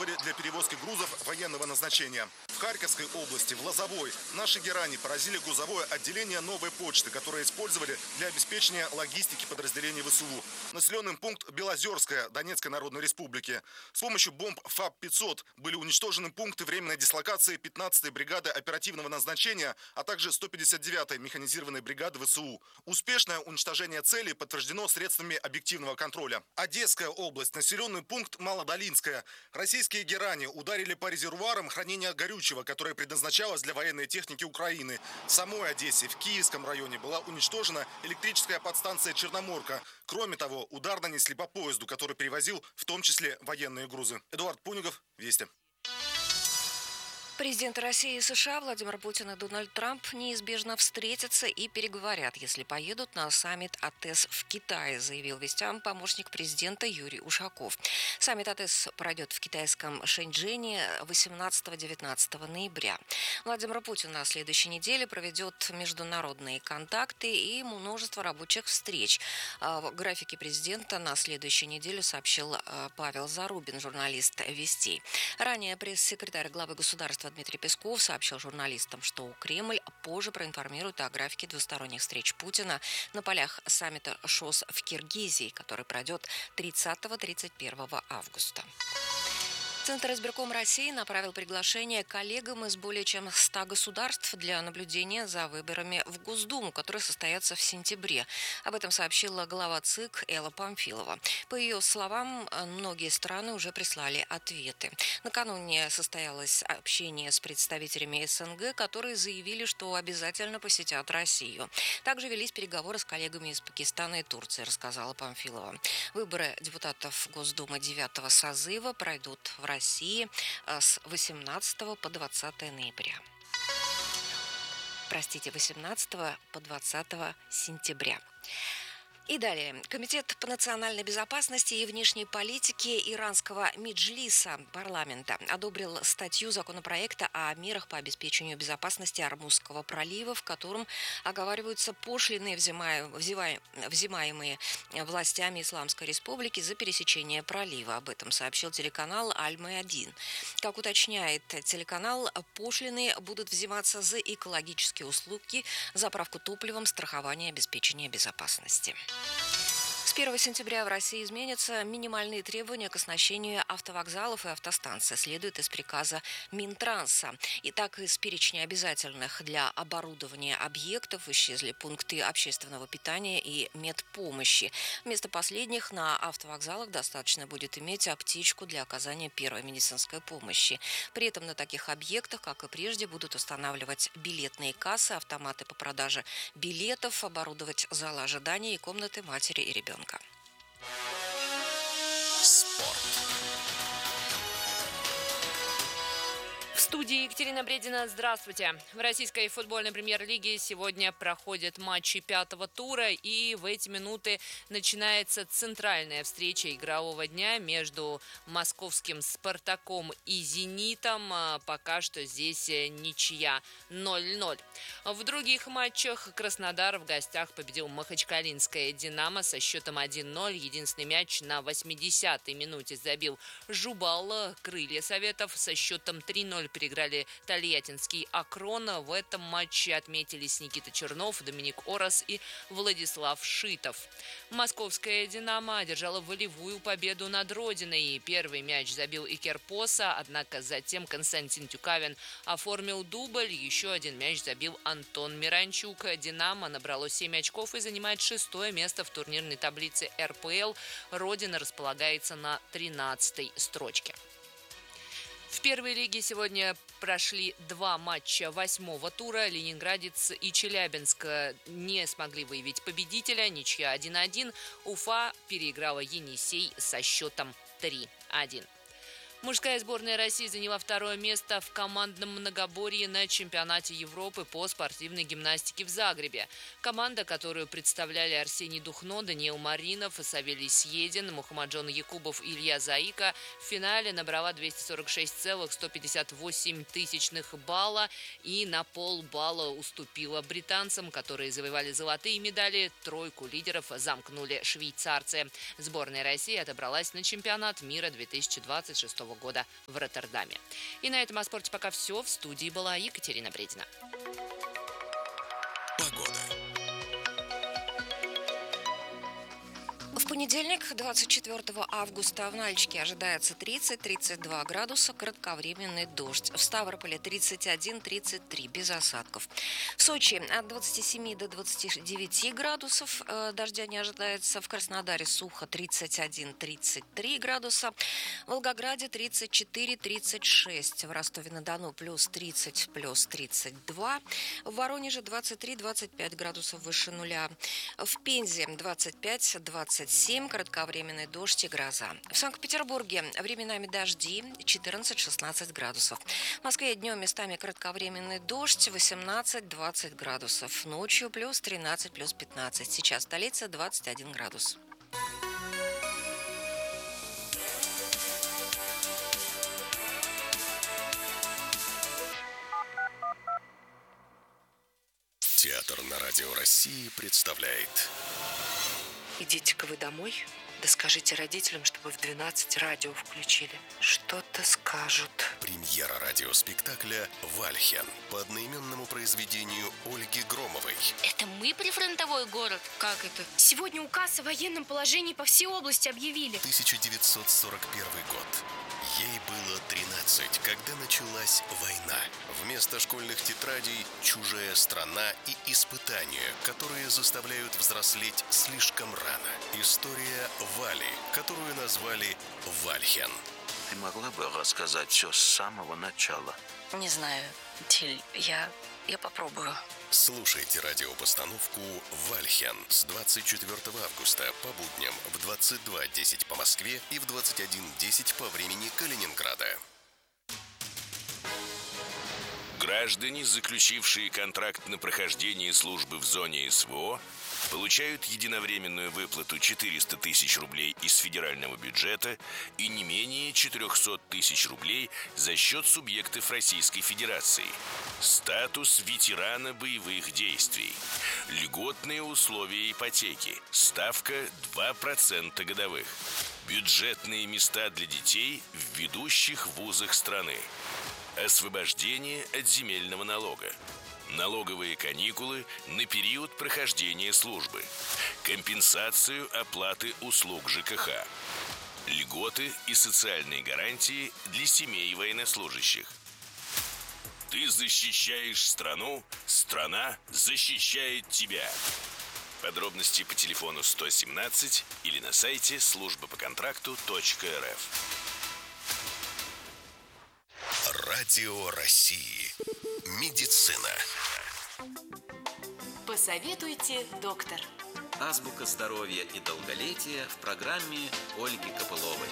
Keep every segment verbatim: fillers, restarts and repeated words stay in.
использовали для перевозки грузов военного назначения. В Харьковской области, в Лозовой, наши герани поразили грузовое отделение новой почты, которое использовали для обеспечения логистики подразделений ВСУ. Населенный пункт Белозерская Донецкой Народной Республики. С помощью бомб ФАП пятьсот были уничтожены пункты временной дислокации пятнадцатой бригады оперативного назначения, а также сто пятьдесят девятой механизированной бригады ВСУ. Успешное уничтожение целей подтверждено средствами объективного контроля. Одесская область, населенный пункт Малодолинская. Российские герани ударили по резервуарам хранения горючего, которое предназначалось для военной техники Украины. В самой Одессе, в Киевском районе, была уничтожена электрическая подстанция «Черноморка». Кроме того, удар нанесли по поезду, который перевозил в том числе военные грузы. Эдуард Пунигов, Вести. Президенты России и США Владимир Путин и Дональд Трамп неизбежно встретятся и переговорят, если поедут на саммит АТЭС в Китае, заявил вестям помощник президента Юрий Ушаков. Саммит АТЭС пройдет в китайском Шэньчжэне восемнадцатого-девятнадцатого ноября. Владимир Путин на следующей неделе проведет международные контакты и множество рабочих встреч. В графике президента на следующей неделе сообщил Павел Зарубин, журналист «Вестей». Ранее пресс-секретарь главы государства Дмитрий Песков сообщил журналистам, что Кремль позже проинформирует о графике двусторонних встреч Путина на полях саммита ШОС в Киргизии, который пройдет тридцатого-тридцать первого августа. Центр избирком России направил приглашение коллегам из более чем ста государств для наблюдения за выборами в Госдуму, которые состоятся в сентябре. Об этом сообщила глава ЦИК Элла Памфилова. По ее словам, многие страны уже прислали ответы. Накануне состоялось общение с представителями СНГ, которые заявили, что обязательно посетят Россию. Также велись переговоры с коллегами из Пакистана и Турции, рассказала Памфилова. Выборы депутатов Госдумы девятого созыва пройдут в России. России с восемнадцатого по двадцатое ноября. Простите, восемнадцатого по двадцатое сентября. И далее. Комитет по национальной безопасности и внешней политике иранского Меджлиса парламента одобрил статью законопроекта о мерах по обеспечению безопасности Ормузского пролива, в котором оговариваются пошлины, взимаемые властями Исламской Республики за пересечение пролива. Об этом сообщил телеканал Аль-Маядин. Как уточняет телеканал, пошлины будут взиматься за экологические услуги, заправку топливом, страхование и обеспечение безопасности. С первого сентября в России изменятся минимальные требования к оснащению автовокзалов и автостанций, следует из приказа Минтранса. Итак, из перечня обязательных для оборудования объектов исчезли пункты общественного питания и медпомощи. Вместо последних на автовокзалах достаточно будет иметь аптечку для оказания первой медицинской помощи. При этом на таких объектах, как и прежде, будут устанавливать билетные кассы, автоматы по продаже билетов, оборудовать залы ожидания и комнаты матери и ребенка. Спорт. В студии Екатерина Бредина. Здравствуйте. В российской футбольной премьер-лиге сегодня проходят матчи пятого тура, и в эти минуты начинается центральная встреча игрового дня между московским «Спартаком» и «Зенитом». Пока что здесь ничья ноль-ноль. В других матчах Краснодар в гостях победил махачкалинское «Динамо» со счетом один-ноль. Единственный мяч на восьмидесятой минуте забил Жубал. Крылья Советов со счетом три-ноль переиграли тольяттинский «Акрон». В этом матче отметились Никита Чернов, Доминик Орос и Владислав Шитов. Московская «Динамо» одержала волевую победу над Родиной. Первый мяч забил Икер Поса, однако затем Константин Тюкавин оформил дубль. Еще один мяч забил Антон Миранчук. «Динамо» набрало семь очков и занимает шестое место в турнирной таблице эр пэ эл. Родина располагается на тринадцатой строчке. В первой лиге сегодня прошли два матча восьмого тура. Ленинградец и Челябинск не смогли выявить победителя. Ничья один-один. Уфа переиграла Енисей со счетом три-один. Мужская сборная России заняла второе место в командном многоборье на чемпионате Европы по спортивной гимнастике в Загребе. Команда, которую представляли Арсений Духно, Даниил Маринов, Савелий Съедин, Мухаммаджон Якубов и Илья Заика, в финале набрала двести сорок шесть целых сто пятьдесят восемь тысячных балла и на полбалла уступила британцам, которые завоевали золотые медали. Тройку лидеров замкнули швейцарцы. Сборная России отобралась на чемпионат мира две тысячи двадцать шестого Нового года в Роттердаме. И на этом о спорте пока все. В студии была Екатерина Бредина. Погода. В понедельник, двадцать четвёртого августа, в Нальчике ожидается тридцать-тридцать два градуса, кратковременный дождь. В Ставрополе тридцать один - тридцать три, без осадков. В Сочи от двадцати семи до двадцати девяти градусов, э, дождя не ожидается. В Краснодаре сухо тридцать один - тридцать три градуса. В Волгограде тридцать четыре - тридцать шесть. В Ростове-на-Дону плюс тридцать, плюс тридцать два. В Воронеже двадцать три - двадцать пять градусов выше нуля. В Пензе двадцать пять - двадцать семь, кратковременный дождь и гроза. В Санкт-Петербурге временами дожди, четырнадцать - шестнадцать градусов. В Москве днем местами кратковременный дождь, восемнадцать - двадцать градусов. Ночью плюс тринадцать, плюс пятнадцать. Сейчас столица двадцать один градус. Театр на Радио России представляет. Идите-ка вы домой, да скажите родителям, чтобы в двенадцать радио включили. Что-то скажут. Премьера радиоспектакля «Вальхен» по одноименному произведению Ольги Громовой. Это мы прифронтовой город? Как это? Сегодня указ о военном положении по всей области объявили. тысяча девятьсот сорок первый год. Ей было тринадцать, когда началась война. Вместо школьных тетрадей «Чужая страна» и испытания, которые заставляют взрослеть слишком рано. История Вали, которую назвали «Вальхен». Ты могла бы рассказать все с самого начала? Не знаю, Тиль, я, я попробую. Слушайте радиопостановку «Вальхен» с двадцать четвёртого августа по будням в двадцать два десять по Москве и в двадцать один десять по времени Калининграда. Граждане, заключившие контракт на прохождение службы в зоне СВО, получают единовременную выплату четыреста тысяч рублей из федерального бюджета и не менее четыреста тысяч рублей за счет субъектов Российской Федерации. Статус ветерана боевых действий. Льготные условия ипотеки. Ставка два процента годовых. Бюджетные места для детей в ведущих вузах страны. Освобождение от земельного налога. Налоговые каникулы на период прохождения службы. Компенсацию оплаты услуг ЖКХ. Льготы и социальные гарантии для семей военнослужащих. Ты защищаешь страну, страна защищает тебя. Подробности по телефону сто семнадцать или на сайте служба по контракту точка эр эф. Радио России. Медицина. Посоветуйте, доктор. Азбука здоровья и долголетия в программе Ольги Копыловой.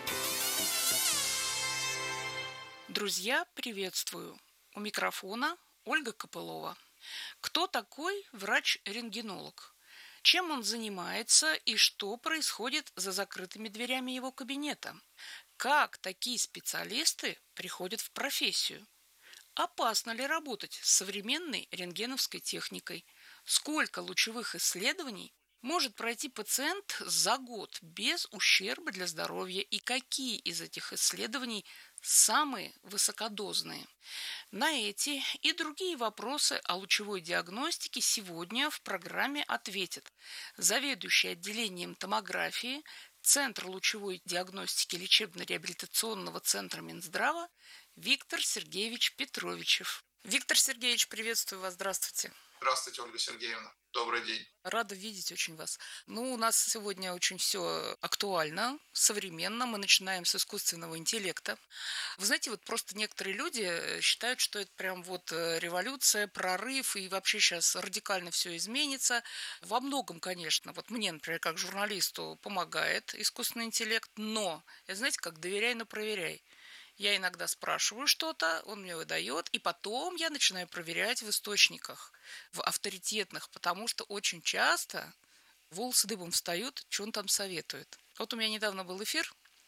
Друзья, приветствую. У микрофона Ольга Копылова. Кто такой врач-рентгенолог? Чем он занимается и что происходит за закрытыми дверями его кабинета? Как такие специалисты приходят в профессию? Опасно ли работать с современной рентгеновской техникой? Сколько лучевых исследований может пройти пациент за год без ущерба для здоровья и какие из этих исследований самые высокодозные? На эти и другие вопросы о лучевой диагностике сегодня в программе ответит заведующий отделением томографии Центр лучевой диагностики лечебно-реабилитационного центра Минздрава Виктор Сергеевич Петровичев. Виктор Сергеевич, приветствую вас, здравствуйте. Здравствуйте, Ольга Сергеевна. Добрый день. Рада видеть очень вас. Ну, у нас сегодня очень все актуально, современно. Мы начинаем с искусственного интеллекта. Вы знаете, вот просто некоторые люди считают, что это прям вот революция, прорыв, и вообще сейчас радикально все изменится. Во многом, конечно, вот мне, например, как журналисту помогает искусственный интеллект, но, это, знаете, как доверяй, но проверяй. Я иногда спрашиваю что-то, он мне выдает, и потом я начинаю проверять в источниках, в авторитетных, потому что очень часто волосы дыбом встают, что он там советует. Вот у меня недавно был эфир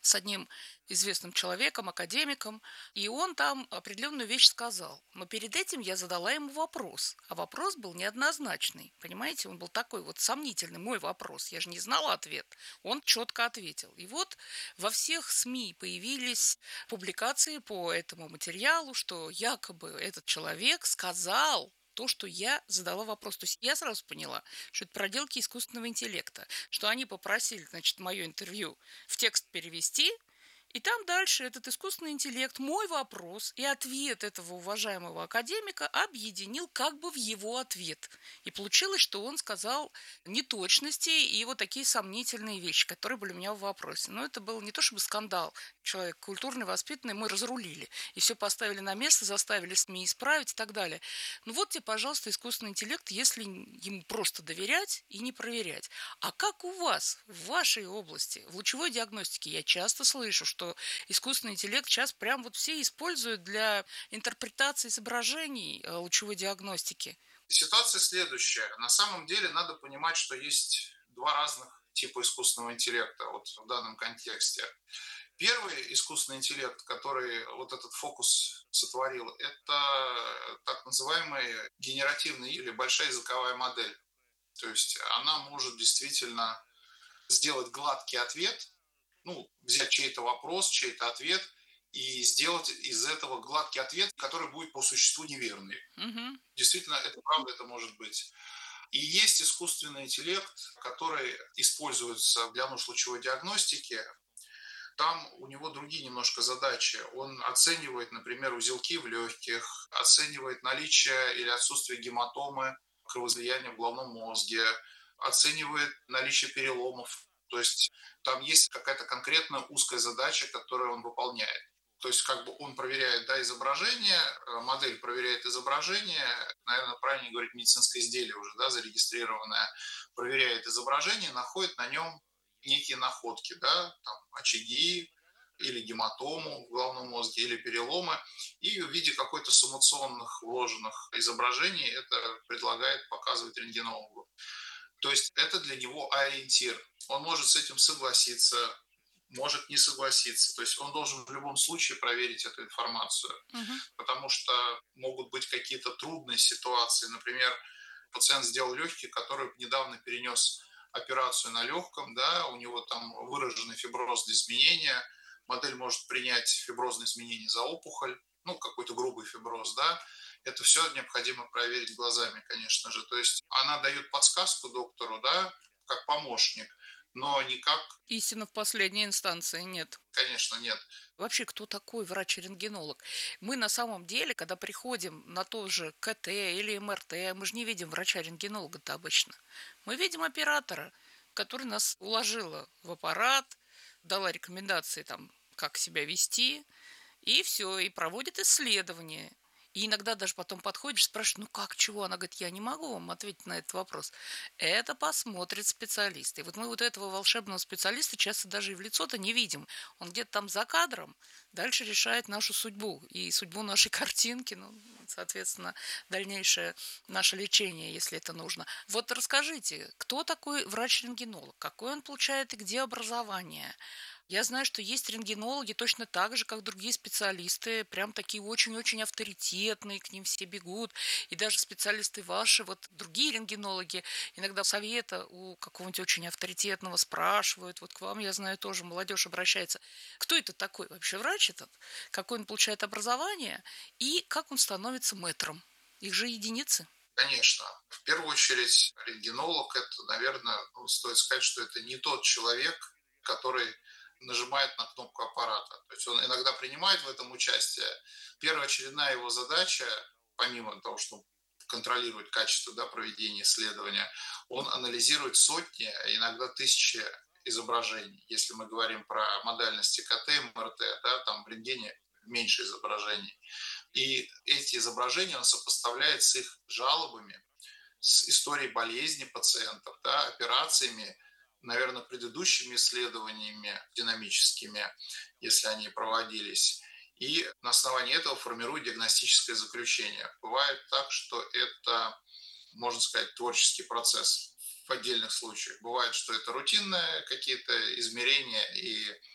с одним известным человеком, академиком, и он там определенную вещь сказал. Но перед этим я задала ему вопрос, а вопрос был неоднозначный, понимаете, он был такой вот сомнительный, мой вопрос, я же не знала ответ, он четко ответил. И вот во всех СМИ появились публикации по этому материалу, что якобы этот человек сказал то, что я задала вопрос. То есть я сразу поняла, что это проделки искусственного интеллекта, что они попросили, значит, мое интервью в текст перевести, и там дальше этот искусственный интеллект мой вопрос и ответ этого уважаемого академика объединил как бы в его ответ. И получилось, что он сказал неточности и вот такие сомнительные вещи, которые были у меня в вопросе. Но это был не то чтобы скандал. Человек культурный, воспитанный, мы разрулили. И все поставили на место, заставили СМИ исправить и так далее. Ну вот тебе, пожалуйста, искусственный интеллект, если ему просто доверять и не проверять. А как у вас, в вашей области, в лучевой диагностике, я часто слышу, что что искусственный интеллект сейчас прям вот все используют для интерпретации изображений лучевой диагностики. Ситуация следующая. На самом деле надо понимать, что есть два разных типа искусственного интеллекта вот в данном контексте. Первый искусственный интеллект, который вот этот фокус сотворил, это так называемая генеративная или большая языковая модель. То есть она может действительно сделать гладкий ответ, ну, взять чей-то вопрос, чей-то ответ и сделать из этого гладкий ответ, который будет по существу неверный. Угу. Действительно, это правда, это может быть. И есть искусственный интеллект, который используется для нужд лучевой диагностики. Там у него другие немножко задачи. Он оценивает, например, узелки в легких, оценивает наличие или отсутствие гематомы, кровоизлияния в головном мозге, оценивает наличие переломов. То есть там есть какая-то конкретная узкая задача, которую он выполняет. То есть как бы он проверяет, да, изображение, модель проверяет изображение, наверное, правильнее говорить, медицинское изделие уже, да, зарегистрированное, проверяет изображение, находит на нем некие находки, да, там, очаги или гематому в головном мозге, или переломы, и в виде какой-то суммационных вложенных изображений это предлагает показывать рентгенологу. То есть это для него ориентир. Он может с этим согласиться, может не согласиться. То есть он должен в любом случае проверить эту информацию, угу. потому что могут быть какие-то трудные ситуации. Например, пациент сделал легкие, который недавно перенес операцию на легком, да, у него там выраженный фиброзные изменения. Модель может принять фиброзные изменения за опухоль, ну, какой-то грубый фиброз, да. Это все необходимо проверить глазами, конечно же. То есть она дает подсказку доктору, да, как помощник, но не как... Истина в последней инстанции нет. Конечно, нет. Вообще, кто такой врач-рентгенолог? Мы на самом деле, когда приходим на то же КТ или МРТ, мы же не видим врача-рентгенолога-то обычно. Мы видим оператора, который нас уложила в аппарат, дала рекомендации, там, как себя вести, и все, и проводит исследования. И иногда даже потом подходишь, спрашиваешь, ну как, чего? Она говорит, я не могу вам ответить на этот вопрос. Это посмотрит специалист. И вот мы вот этого волшебного специалиста часто даже и в лицо-то не видим. Он где-то там за кадром дальше решает нашу судьбу и судьбу нашей картинки, ну, соответственно, дальнейшее наше лечение, если это нужно. Вот расскажите, кто такой врач-рентгенолог? Какой он получает и где образование? Я знаю, что есть рентгенологи точно так же, как другие специалисты, прям такие очень-очень авторитетные, к ним все бегут. И даже специалисты ваши, вот другие рентгенологи, иногда совета у какого-нибудь очень авторитетного спрашивают. Вот к вам, я знаю, тоже молодежь обращается. Кто это такой вообще врач этот? Какое он получает образование? И как он становится мэтром? Их же единицы. Конечно. В первую очередь рентгенолог, это, наверное, стоит сказать, что это не тот человек, который нажимает на кнопку аппарата. То есть он иногда принимает в этом участие. Первоочередная его задача, помимо того, что контролирует качество, да, проведения исследования, он анализирует сотни, иногда тысячи изображений. Если мы говорим про модальности КТ, МРТ, да, там в рентгене меньше изображений. И эти изображения он сопоставляет с их жалобами, с историей болезни пациентов, да, операциями, наверное, предыдущими исследованиями динамическими, если они проводились, и на основании этого формирует диагностическое заключение. Бывает так, что это, можно сказать, творческий процесс в отдельных случаях. Бывает, что это рутинные какие-то измерения и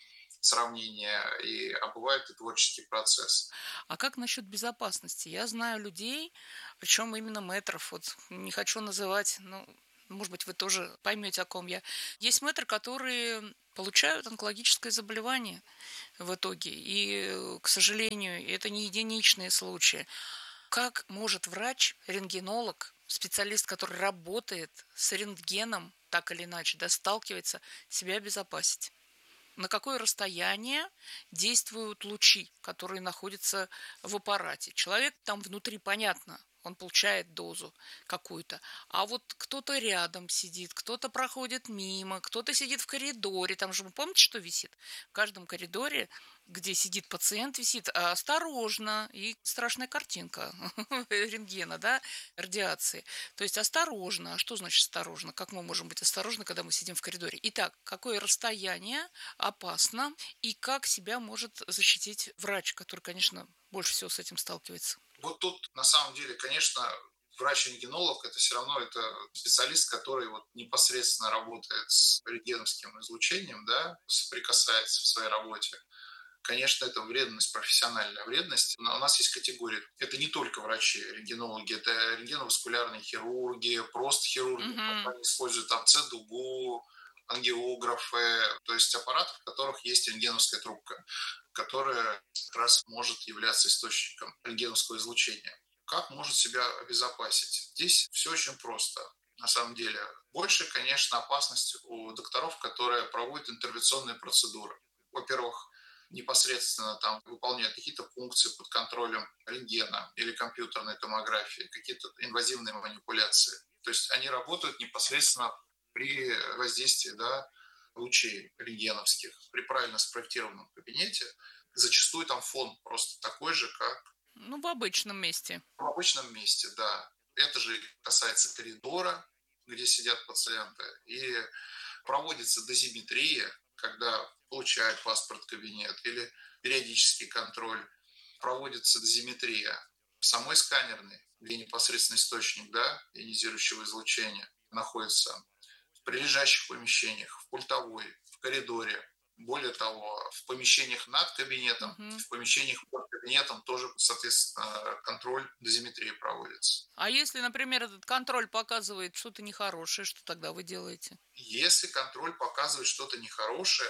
сравнения, и, а бывает и творческий процесс. А как насчет безопасности? Я знаю людей, причем именно мэтров, вот не хочу называть, ну, может быть, вы тоже поймете, о ком я. Есть мэтры, которые получают онкологическое заболевание в итоге. И, к сожалению, это не единичные случаи. Как может врач, рентгенолог, специалист, который работает с рентгеном, так или иначе, да, сталкивается, себя обезопасить? На какое расстояние действуют лучи, которые находятся в аппарате? Человек там внутри, понятно, он получает дозу какую-то. А вот кто-то рядом сидит, кто-то проходит мимо, кто-то сидит в коридоре. Там же, вы помните, что висит? В каждом коридоре, где сидит пациент, висит осторожно, и страшная картинка рентгена, да, радиации. То есть осторожно. А что значит осторожно? Как мы можем быть осторожны, когда мы сидим в коридоре? Итак, какое расстояние опасно и как себя может защитить врач, который, конечно, больше всего с этим сталкивается? Вот тут, на самом деле, конечно, врач-рентгенолог – это все равно это специалист, который вот непосредственно работает с рентгеновским излучением, да, соприкасается в своей работе. Конечно, это вредность, профессиональная вредность. Но у нас есть категории. Это не только врачи, рентгенологи, это рентгеноваскулярные хирурги, просто хирурги. Mm-hmm. Они используют там цэ-дугу, ангиографы, то есть аппараты, в которых есть рентгеновская трубка, которая как раз может являться источником рентгеновского излучения. Как может себя обезопасить? Здесь все очень просто. На самом деле, больше, конечно, опасность у докторов, которые проводят интервенционные процедуры. Во-первых, непосредственно там выполняют какие-то функции под контролем рентгена или компьютерной томографии, какие-то инвазивные манипуляции. То есть они работают непосредственно при воздействии, да, лучей рентгеновских, при правильно спроектированном кабинете. Зачастую там фон просто такой же, как... Ну, в обычном месте. В обычном месте, да. Это же касается коридора, где сидят пациенты. И проводится дозиметрия, когда получает паспорт кабинет, или периодический контроль. Проводится дозиметрия в самой сканерной, где непосредственно источник, да, ионизирующего излучения находится, в прилежащих помещениях, в пультовой, в коридоре. Более того, в помещениях над кабинетом, uh-huh. в помещениях под кабинетом тоже, соответственно, контроль дозиметрии проводится. А если, например, этот контроль показывает что-то нехорошее, что тогда вы делаете? Если контроль показывает что-то нехорошее,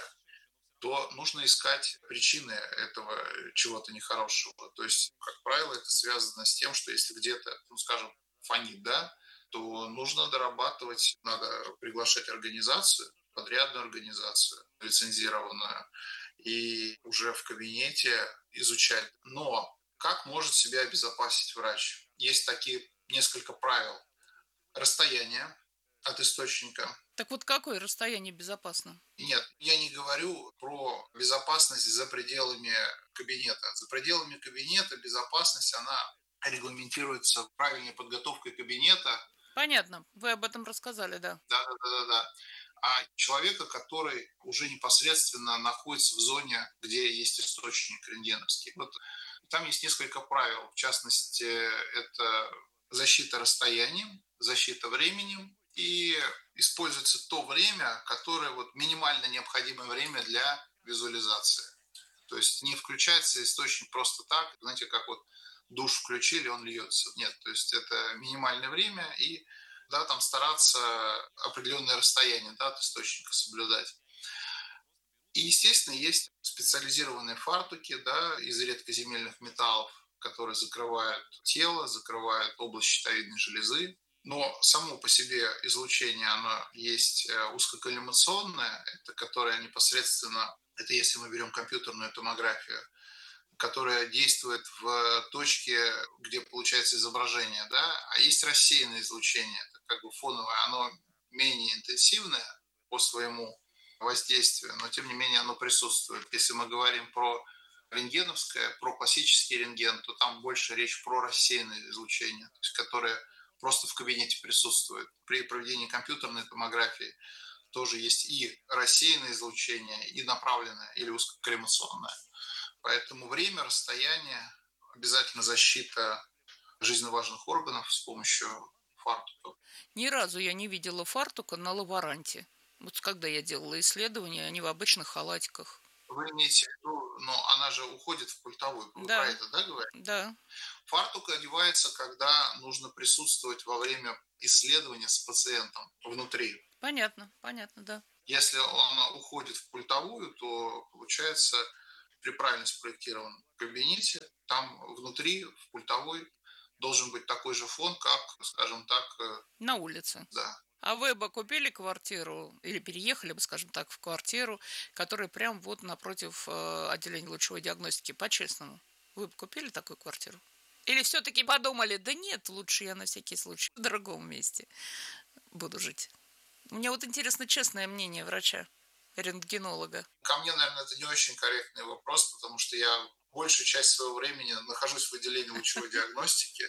то нужно искать причины этого чего-то нехорошего. То есть, как правило, это связано с тем, что если где-то, ну, скажем, фонит, да, то нужно дорабатывать, надо приглашать организацию, подрядную организацию, лицензированную, и уже в кабинете изучать. Но как может себя обезопасить врач? Есть такие несколько правил. Расстояние от источника. Так вот, какое расстояние безопасно? Нет, я не говорю про безопасность за пределами кабинета. За пределами кабинета безопасность, она регламентируется правильной подготовкой кабинета. Понятно, вы об этом рассказали, да. Да, да, да, да, да. А человека, который уже непосредственно находится в зоне, где есть источник рентгеновский. Вот там есть несколько правил. В частности, это защита расстоянием, защита временем, и используется то время, которое вот минимально необходимое время для визуализации. То есть не включается источник просто так, знаете, как вот душ включили, он льется. Нет, то есть это минимальное время, и да, там стараться определенное расстояние, да, от источника соблюдать. И, естественно, есть специализированные фартуки, да, из редкоземельных металлов, которые закрывают тело, закрывают область щитовидной железы. Но само по себе излучение, оно есть узкоколлимационное, это которое непосредственно, это если мы берем компьютерную томографию, которая действует в точке, где получается изображение, да, а есть рассеянное излучение, это как бы фоновое, оно менее интенсивное по своему воздействию, но тем не менее оно присутствует. Если мы говорим про рентгеновское, про классический рентген, то там больше речь про рассеянное излучение, то есть, которое просто в кабинете присутствует. При проведении компьютерной томографии тоже есть и рассеянное излучение, и направленное или узкоколлимационное. Поэтому время, расстояние, обязательно защита жизненно важных органов с помощью фартуков. Ни разу я не видела фартука на лаборанте. Вот когда я делала исследования, они в обычных халатиках. Вы имеете в виду, но она же уходит в пультовую. Вы Да. про это, да, говорите? Да. Фартук одевается, когда нужно присутствовать во время исследования с пациентом внутри. Понятно, понятно, да. Если он уходит в пультовую, то получается при правильно спроектированном кабинете, там внутри, в пультовой, должен быть такой же фон, как, скажем так... На улице. Да. А вы бы купили квартиру или переехали бы, скажем так, в квартиру, которая прям вот напротив э, отделения лучевой диагностики, по-честному? Вы бы купили такую квартиру? Или все-таки подумали, да нет, лучше я на всякий случай в другом месте буду жить? Мне вот интересно честное мнение врача, рентгенолога. Ко мне, наверное, это не очень корректный вопрос, потому что я большую часть своего времени нахожусь в отделении лучевой диагностики.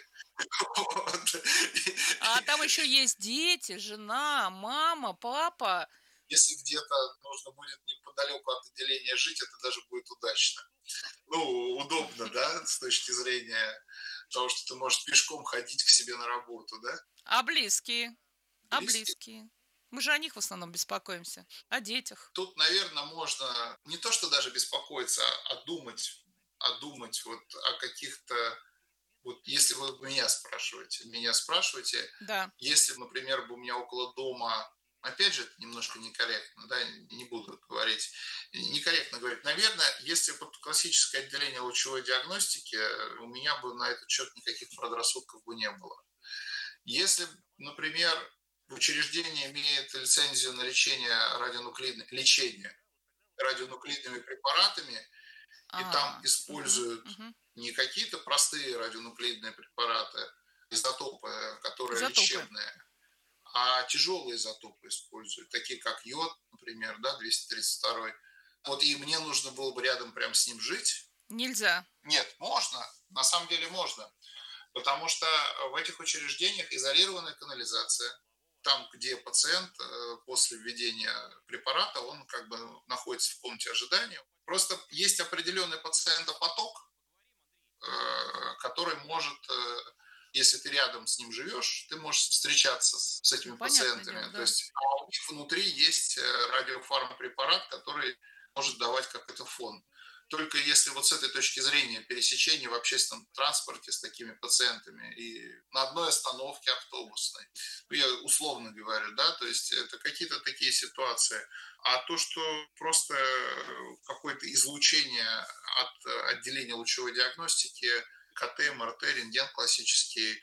А там еще есть дети, жена, мама, папа. Если где-то нужно будет неподалеку от отделения жить, это даже будет удачно. Ну, удобно, да, с точки зрения того, что ты можешь пешком ходить к себе на работу, да? А близкие? А близкие? Мы же о них в основном беспокоимся, о детях. Тут, наверное, можно не то, что даже беспокоиться, а думать, а думать вот о каких-то... Вот если вы меня спрашиваете, меня спрашиваете, да. Если, например, бы у меня около дома, опять же, это немножко некорректно, да, не буду говорить, некорректно говорить, наверное, если бы классическое отделение лучевой диагностики, у меня бы на этот счет никаких предрассудков бы не было. Если, например, учреждение имеет лицензию на лечение радионуклидными, лечение радионуклидными препаратами, и А, там используют угу, угу. не какие-то простые радионуклидные препараты, изотопы, которые Изотопы. лечебные, а тяжелые изотопы используют, такие как йод, например, да, двести тридцать два. Вот и мне нужно было бы рядом прям с ним жить. Нельзя. Нет, можно, на самом деле можно, потому что в этих учреждениях изолированная канализация. Там, где пациент после введения препарата, он как бы находится в комнате ожидания. Просто есть определенный пациентопоток, который может, если ты рядом с ним живешь, ты можешь встречаться с этими Понятное пациентами. Дело, да. То есть, а у них внутри есть радиофармпрепарат, который может давать какой-то фон. Только если вот с этой точки зрения пересечения в общественном транспорте с такими пациентами и на одной остановке автобусной, я условно говорю, да, то есть это какие-то такие ситуации. А то, что просто какое-то излучение от отделения лучевой диагностики, КТ, МРТ, рентген классический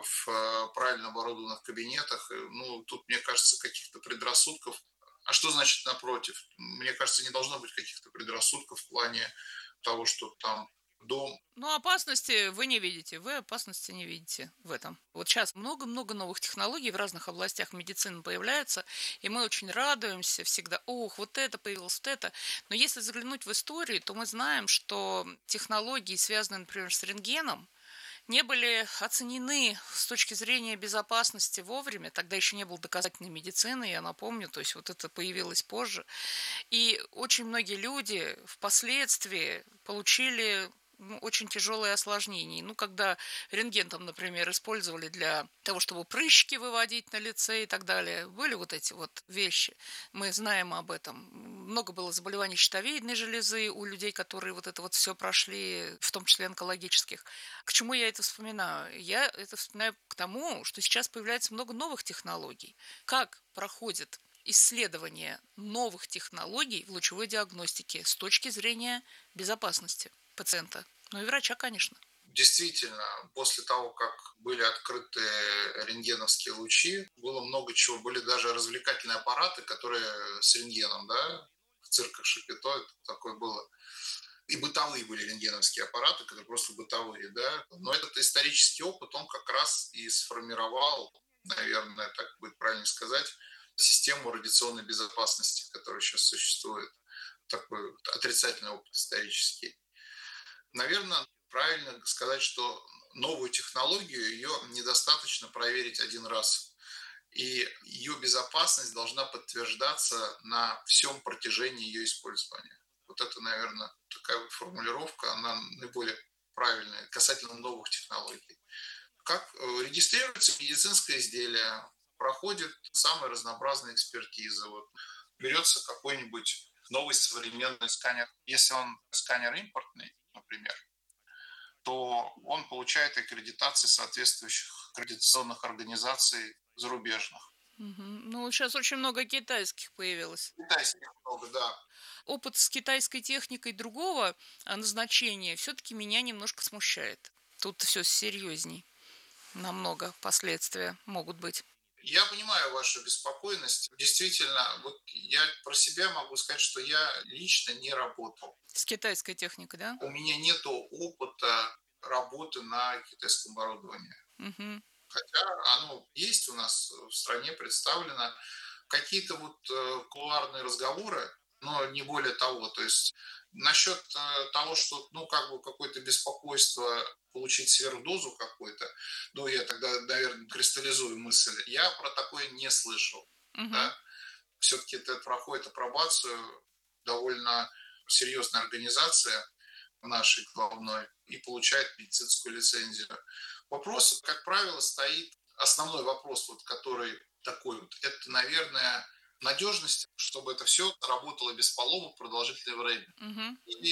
в правильно оборудованных кабинетах, ну, тут, мне кажется, каких-то предрассудков. А что значит напротив? Мне кажется, не должно быть каких-то предрассудков в плане того, что там дом... Ну, опасности вы не видите, вы опасности не видите в этом. Вот сейчас много-много новых технологий в разных областях медицины появляются, и мы очень радуемся всегда, ох, вот это появилось, вот это. Но если заглянуть в историю, то мы знаем, что технологии, связанные, например, с рентгеном, не были оценены с точки зрения безопасности вовремя. Тогда еще не было доказательной медицины, я напомню, то есть вот это появилось позже. И очень многие люди впоследствии получили ну, очень тяжелые осложнения. Ну, когда рентген, там, например, использовали для того, чтобы прыщики выводить на лице и так далее, были вот эти вот вещи. Мы знаем об этом. Много было заболеваний щитовидной железы у людей, которые вот это вот все прошли, в том числе онкологических. К чему я это вспоминаю? Я это вспоминаю к тому, что сейчас появляется много новых технологий. Как проходит исследование новых технологий в лучевой диагностике с точки зрения безопасности пациента, ну и врача, конечно. Действительно, после того, как были открыты рентгеновские лучи, было много чего. Были даже развлекательные аппараты, которые с рентгеном, да, в цирках Шапито, это такое было. И бытовые были рентгеновские аппараты, которые просто бытовые, да. Но этот исторический опыт, он как раз и сформировал, наверное, так будет правильно сказать, систему радиационной безопасности, которая сейчас существует. Такой отрицательный опыт исторический. Наверное, правильно сказать, что новую технологию, ее недостаточно проверить один раз. И ее безопасность должна подтверждаться на всем протяжении ее использования. Вот это, наверное, такая вот формулировка, она наиболее правильная касательно новых технологий. Как регистрируется медицинское изделие, проходит самые разнообразные экспертизы. Вот берется какой-нибудь новый современный сканер. Если он сканер импортный, например, то он получает аккредитации соответствующих аккредитационных организаций зарубежных. Угу. Ну, сейчас очень много китайских появилось. Китайских много, да. Опыт с китайской техникой другого назначения все-таки меня немножко смущает. Тут все серьезней. Намного последствия могут быть. Я понимаю вашу беспокойность. Действительно, вот я про себя могу сказать, что я лично не работал. С китайской техникой, да? У меня нет опыта работы на китайском оборудовании. Угу. Хотя оно есть у нас в стране представлено. Какие-то вот э, кулуарные разговоры, но не более того. То есть насчет э, того, что, ну, как бы какое-то беспокойство получить сверхдозу какую-то, ну, я тогда, наверное, кристаллизую мысль, я про такое не слышал. Угу. Да? Все-таки это проходит апробацию довольно серьезная организация нашей главной и получает медицинскую лицензию. Вопрос, как правило, стоит, основной вопрос, вот, который такой вот, это, наверное, надежность, чтобы это все работало без поломок продолжительное время. Угу. И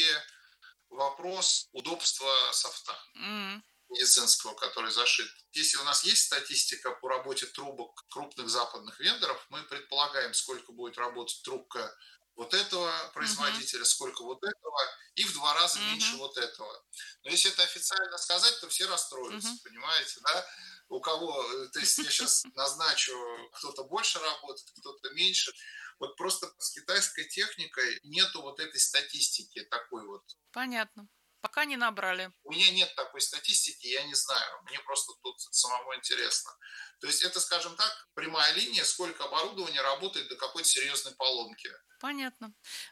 вопрос удобства софта угу. медицинского, который зашит. Если у нас есть статистика по работе трубок крупных западных вендоров, мы предполагаем, сколько будет работать трубка вот этого производителя, uh-huh. сколько вот этого, и в два раза uh-huh. меньше вот этого. Но если это официально сказать, то все расстроятся, uh-huh. понимаете, да? У кого, то есть я сейчас назначу, кто-то больше работает, кто-то меньше. Вот просто с китайской техникой нету вот этой статистики такой вот. Понятно. Пока не набрали. У меня нет такой статистики, я не знаю. Мне просто тут самому интересно. То есть это, скажем так, прямая линия, сколько оборудования работает до какой-то серьезной поломки. Понятно.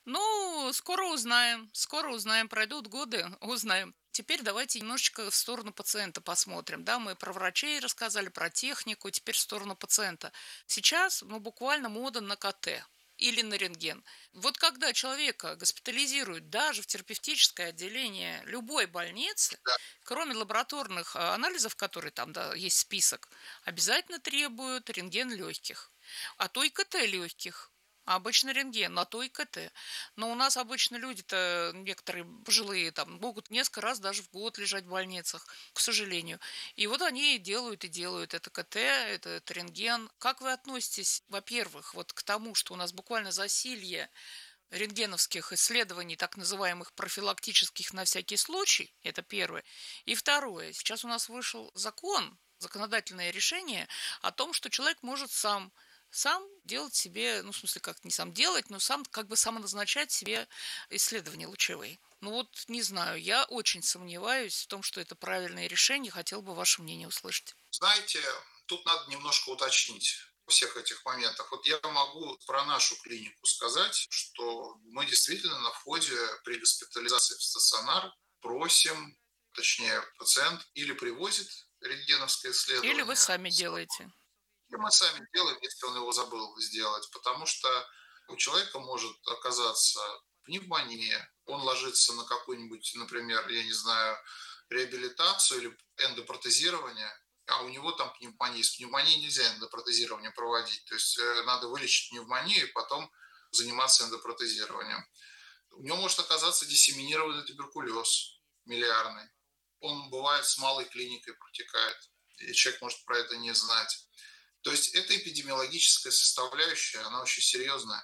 Ну, скоро узнаем. Скоро узнаем. Пройдут годы, узнаем. Теперь давайте немножечко в сторону пациента посмотрим. Да, мы про врачей рассказали, про технику, теперь в сторону пациента. Сейчас, ну, буквально мода на КТ или на рентген. Вот когда человека госпитализируют даже в терапевтическое отделение любой больницы, да. кроме лабораторных анализов, которые там, да, есть список, обязательно требуют рентген легких, а то и КТ легких. А обычно рентген, а то и КТ. Но у нас обычно люди-то, некоторые пожилые, там, могут несколько раз даже в год лежать в больницах, к сожалению. И вот они делают и делают это КТ, это, это рентген. Как вы относитесь, во-первых, вот к тому, что у нас буквально засилье рентгеновских исследований, так называемых профилактических на всякий случай, это первое. И второе, сейчас у нас вышел закон, законодательное решение о том, что человек может сам сам делать себе, ну, в смысле, как не сам делать, но сам как бы самоназначать себе исследования лучевые. Ну вот, не знаю, я очень сомневаюсь в том, что это правильное решение, хотел бы ваше мнение услышать. Знаете, тут надо немножко уточнить во всех этих моментах. Вот я могу про нашу клинику сказать, что мы действительно на входе при госпитализации в стационар просим, точнее, пациент или привозит рентгеновское исследование. Или вы сами делаете. И мы сами делаем, если он его забыл сделать, потому что у человека может оказаться пневмония, он ложится на какую-нибудь, например, я не знаю, реабилитацию или эндопротезирование, а у него там пневмония. С пневмонией нельзя эндопротезирование проводить, то есть надо вылечить пневмонию и потом заниматься эндопротезированием. У него может оказаться диссеминированный туберкулез миллиардный. Он бывает с малой клиникой протекает, и человек может про это не знать. То есть это эпидемиологическая составляющая, она очень серьезная.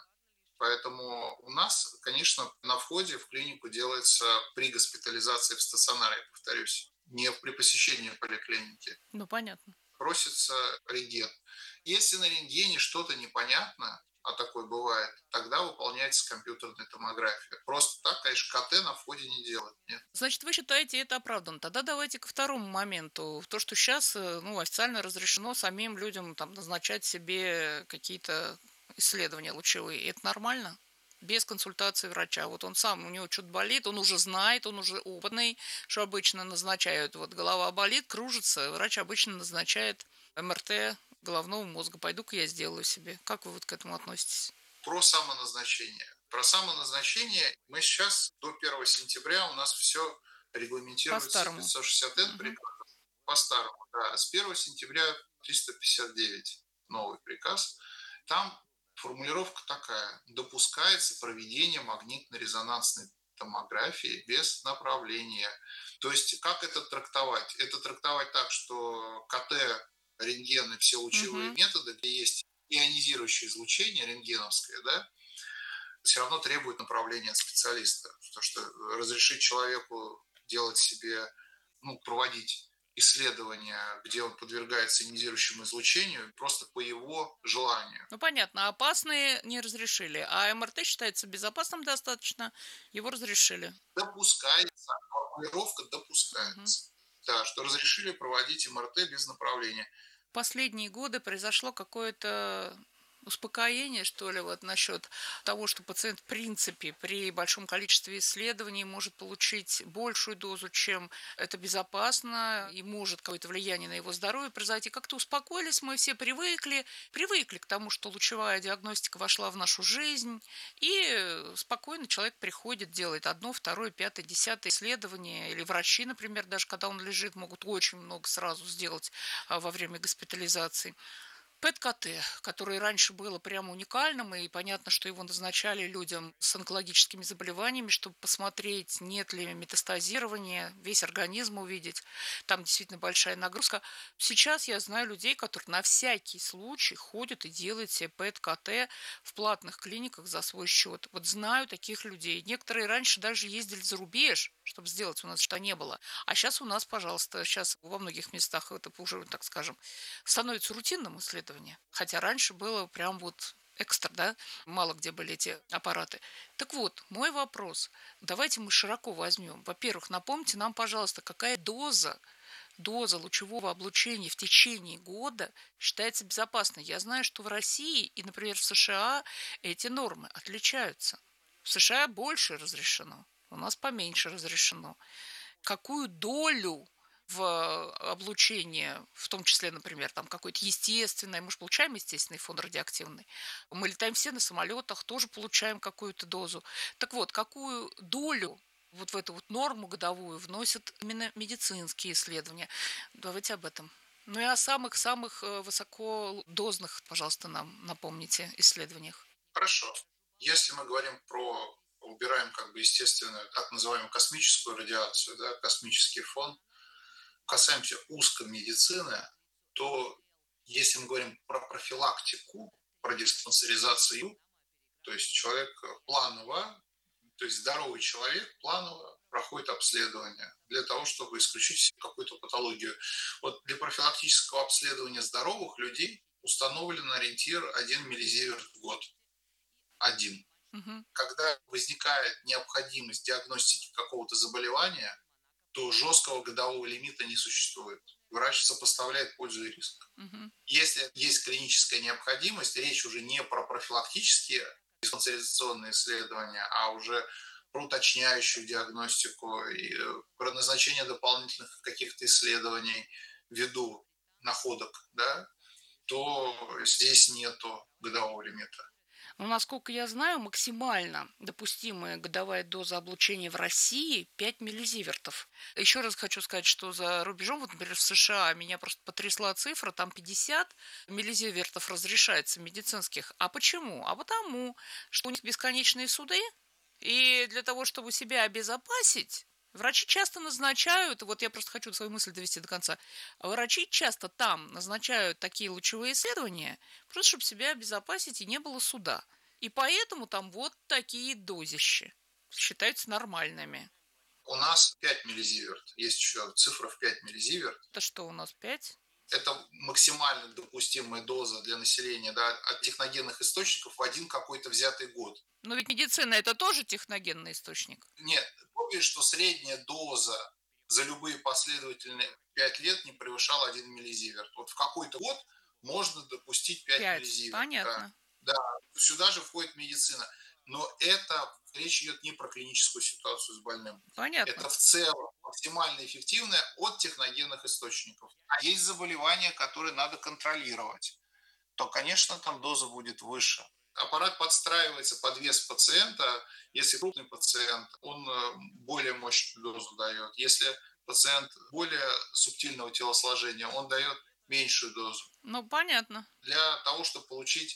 Поэтому у нас, конечно, на входе в клинику делается при госпитализации в стационаре, я повторюсь, не при посещении поликлиники. Ну, понятно. Просится рентген. Если на рентгене что-то непонятно, а такое бывает, тогда выполняется компьютерная томография. Просто так, конечно, КТ на входе не делать, нет. Значит, вы считаете это оправданно. Тогда давайте ко второму моменту. То, что сейчас, ну, официально разрешено самим людям там назначать себе какие-то исследования лучевые. Это нормально? Без консультации врача. Вот он сам, у него что-то болит, он уже знает, он уже опытный, что обычно назначают. Вот голова болит, кружится, врач обычно назначает эм эр тэ головного мозга. Пойду-ка я сделаю себе. Как вы вот к этому относитесь? Про самоназначение. Про самоназначение мы сейчас до первого сентября у нас все регламентируется пятьсот шестьдесят эн приказ. По-старому, да. С первого сентября триста пятьдесят девять новый приказ. Там Формулировка такая: допускается проведение магнитно-резонансной томографии без направления. То есть как это трактовать? Это трактовать так, что КТ, рентген и все лучевые Мгм. методы, где есть ионизирующее излучение рентгеновское, да, все равно требует направления от специалиста. Потому что разрешить человеку делать себе, ну, проводить исследования, где он подвергается ионизирующему излучению, просто по его желанию. Ну, понятно, опасные не разрешили, а МРТ считается безопасным достаточно, его разрешили. Допускается, формулировка допускается. Да, что разрешили проводить МРТ без направления. Последние годы произошло какое-то успокоение, что ли, вот насчет того, что пациент в принципе при большом количестве исследований может получить большую дозу, чем это безопасно, и может какое-то влияние на его здоровье произойти. Как-то успокоились, мы все привыкли, привыкли к тому, что лучевая диагностика вошла в нашу жизнь, и спокойно человек приходит, делает одно, второе, пятое, десятое исследование, или врачи, например, даже когда он лежит, могут очень много сразу сделать а, во время госпитализации. ПЭТ-КТ, которое раньше было прямо уникальным, и понятно, что его назначали людям с онкологическими заболеваниями, чтобы посмотреть, нет ли метастазирования, весь организм увидеть. Там действительно большая нагрузка. Сейчас я знаю людей, которые на всякий случай ходят и делают себе ПЭТ-КТ в платных клиниках за свой счет. Вот знаю таких людей. Некоторые раньше даже ездили за рубеж, чтобы сделать, у нас что не было. А сейчас у нас, пожалуйста, сейчас во многих местах это уже, так скажем, становится рутинным исследованием. Хотя раньше было прям вот экстра, да, мало где были эти аппараты. Так вот, мой вопрос. Давайте мы широко возьмем. Во-первых, напомните нам, пожалуйста, какая доза, доза лучевого облучения в течение года считается безопасной. Я знаю, что в России и, например, в США эти нормы отличаются. В США больше разрешено, у нас поменьше разрешено. Какую долю в облучение, в том числе, например, там какое-то естественное, мы же получаем естественный фон радиоактивный, мы летаем все на самолетах, тоже получаем какую-то дозу. Так вот, какую долю вот в эту вот норму годовую вносят именно медицинские исследования? Давайте об этом. Ну и о самых-самых высокодозных, пожалуйста, нам напомните исследованиях. Хорошо. Если мы говорим про, убираем как бы естественную, так называемую космическую радиацию, да, космический фон, касаемся узко медицины, то если мы говорим про профилактику, про диспансеризацию, то есть человек планово, то есть здоровый человек планово проходит обследование для того, чтобы исключить какую-то патологию. Вот для профилактического обследования здоровых людей установлен ориентир один миллизиверт в год. Один. Угу. Когда возникает необходимость диагностики какого-то заболевания, то жесткого годового лимита не существует. Врач сопоставляет пользу и риск. Угу. Если есть клиническая необходимость, речь уже не про профилактические диспансеризационные исследования, а уже про уточняющую диагностику и про назначение дополнительных каких-то исследований ввиду находок, да, то здесь нету годового лимита. Ну, насколько я знаю, максимально допустимая годовая доза облучения в России пять миллизивертов. Еще раз хочу сказать, что за рубежом, вот, например, в США меня просто потрясла цифра, там пятьдесят миллизивертов разрешается медицинских. А почему? А потому, что у них бесконечные суды, и для того, чтобы себя обезопасить, врачи часто назначают, вот я просто хочу свою мысль довести до конца, врачи часто там назначают такие лучевые исследования, просто чтобы себя обезопасить и не было суда. И поэтому там вот такие дозищи считаются нормальными. У нас пять миллизиверт. Есть еще цифра в пять миллизиверт. Это что у нас, пять? Это максимально допустимая доза для населения, да, от техногенных источников в один какой-то взятый год. Но ведь медицина – это тоже техногенный источник. Нет, помнишь, что средняя доза за любые последовательные пять лет не превышала один миллизиверт. Вот в какой-то год можно допустить пять, пять миллизиверт. Понятно. Да. да, сюда же входит медицина. Но это речь идет не про клиническую ситуацию с больным. Понятно. Это в целом максимально эффективное от техногенных источников. А есть заболевания, которые надо контролировать, то, конечно, там доза будет выше. Аппарат подстраивается под вес пациента. Если крупный пациент, он более мощную дозу дает. Если пациент более субтильного телосложения, он дает меньшую дозу. Ну, понятно. Для того, чтобы получить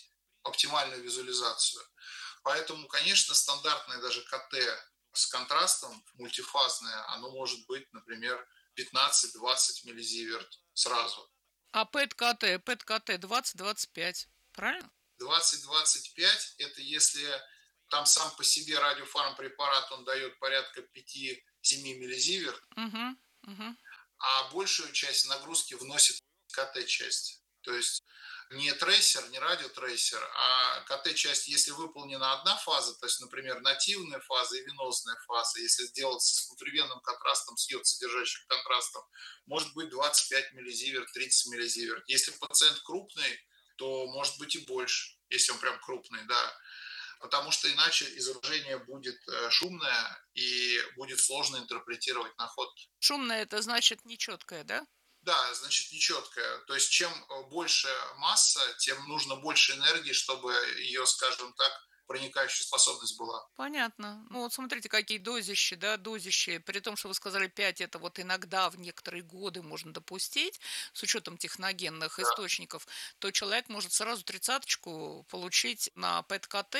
оптимальную визуализацию. Поэтому, конечно, стандартное даже КТ с контрастом мультифазное, оно может быть, например, пятнадцать-двадцать миллизиверт сразу. А ПЭТ-КТ, ПЭТ-КТ двадцать-двадцать пять, правильно? двадцать-двадцать пять – это если там сам по себе радиофармпрепарат, он дает порядка пять-семь миллизиверт, угу, угу. а большую часть нагрузки вносит КТ-часть. То есть не трейсер, не радиотрейсер, а КТ-часть, если выполнена одна фаза, то есть, например, нативная фаза и венозная фаза, если сделать с внутривенным контрастом, с йод-содержащим контрастом, может быть двадцать пять миллизиверт, тридцать миллизиверт. Если пациент крупный, то может быть и больше, если он прям крупный, да. Потому что иначе изображение будет шумное и будет сложно интерпретировать находки. Шумное – это значит нечеткое, да? Да, значит, нечеткая. То есть, чем больше масса, тем нужно больше энергии, чтобы ее, скажем так, проникающая способность была. Понятно. Ну вот смотрите, какие дозищи, да, дозищи. При том, что вы сказали пять, это вот иногда в некоторые годы можно допустить, с учетом техногенных да. источников, то человек может сразу тридцаточку получить на ПЭТ-КТ.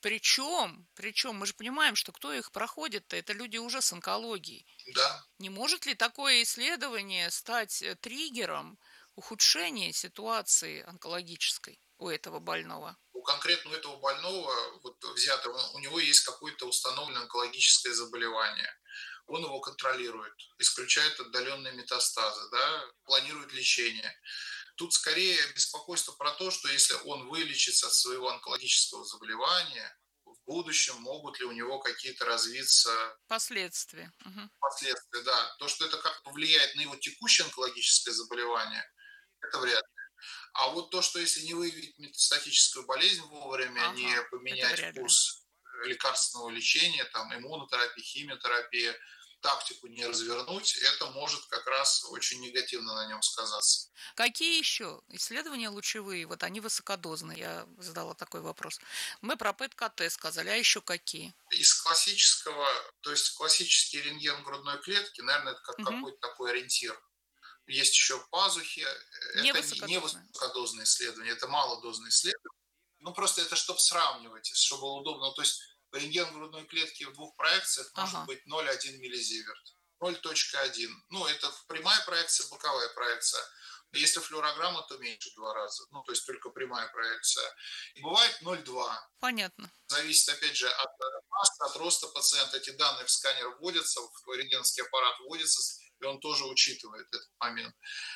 Причем, причем мы же понимаем, что кто их проходит-то, это люди уже с онкологией. Да. Не может ли такое исследование стать триггером ухудшения ситуации онкологической у этого больного? У конкретно этого больного, вот взятого, у него есть какое-то установленное онкологическое заболевание. Он его контролирует, исключает отдаленные метастазы, да, планирует лечение. Тут скорее беспокойство про то, что если он вылечится от своего онкологического заболевания, в будущем могут ли у него какие-то развиться последствия. Угу. Последствия, да. То, что это как повлияет на его текущее онкологическое заболевание, это вряд ли. А вот то, что если не выявить метастатическую болезнь вовремя, ага, не поменять курс лекарственного лечения, там, иммунотерапия, химиотерапия, тактику не развернуть, это может как раз очень негативно на нем сказаться. Какие еще исследования лучевые? Вот они высокодозные, я задала такой вопрос. Мы про ПЭТ-КТ сказали, а еще какие? Из классического, то есть классический рентген грудной клетки, наверное, это как угу. какой-то такой ориентир. Есть еще пазухи. Не это высокодозные. не высокодозные исследования, это малодозные исследования. Ну, просто это чтобы сравнивать, чтобы было удобно. То есть рентген грудной клетки в двух проекциях может ага. быть ноль целых одна десятая миллизиверт. ноль целых один. Ну, это прямая проекция, боковая проекция. Если флюорограмма, то меньше в два раза. Ну, то есть только прямая проекция. И бывает ноль целых два. Понятно. Зависит, опять же, от массы, от роста пациента. Эти данные в сканер вводятся, в рентгеновский аппарат вводится, и он тоже учитывает этот момент.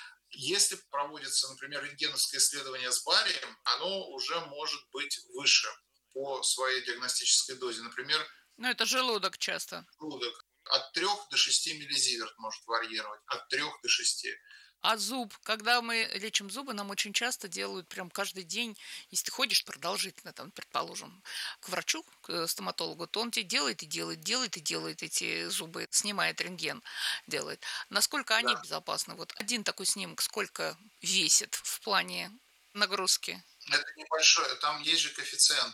Если проводится, например, рентгеновское исследование с барием, оно уже может быть выше по своей диагностической дозе. Например, ну, это желудок часто. Желудок. От трёх до шести миллизиверт может варьировать. От трёх до шести. А зуб? Когда мы лечим зубы, нам очень часто делают прям каждый день, если ты ходишь продолжительно, там, предположим, к врачу, к стоматологу, то он тебе делает и делает, делает и делает эти зубы, снимает рентген, делает. Насколько они да. безопасны? Вот один такой снимок сколько весит в плане нагрузки? Это небольшое, там есть же коэффициент.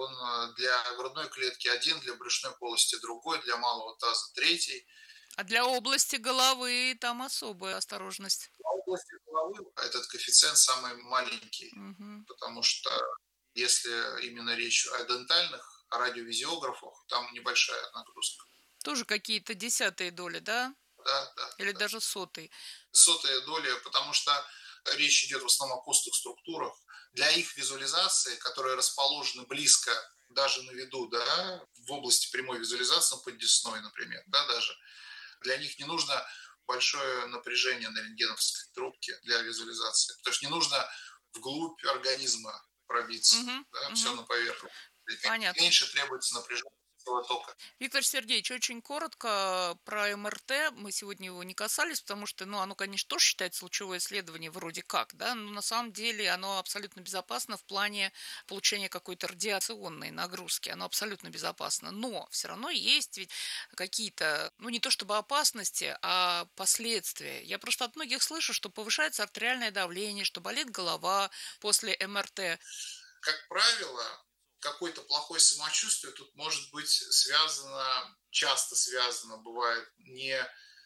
Он для грудной клетки один, для брюшной полости другой, для малого таза третий. А для области головы там особая осторожность. Для области головы этот коэффициент самый маленький, угу. потому что если именно речь о дентальных, о радиовизиографах, там небольшая нагрузка. Тоже какие-то десятые доли, да? Да, да. Или да. даже сотые? Сотые доли, потому что речь идет в основном о костных структурах. Для их визуализации, которые расположены близко, даже на виду, да, в области прямой визуализации, под десной, например, да, даже, для них не нужно большое напряжение на рентгеновской трубке для визуализации, потому что не нужно вглубь организма пробиться, угу, да, угу. все на поверхность. Понятно. Меньше требуется напряжение тока. Виктор Сергеевич, очень коротко про эм эр тэ. Мы сегодня его не касались, потому что, ну, оно, конечно, тоже считается лучевое исследование вроде как, да, но на самом деле оно абсолютно безопасно в плане получения какой-то радиационной нагрузки. Оно абсолютно безопасно. Но все равно есть ведь какие-то, ну, не то чтобы опасности, а последствия. Я просто от многих слышу, что повышается артериальное давление, что болит голова после эм эр тэ. Как правило, какое-то плохое самочувствие тут может быть связано, часто связано бывает не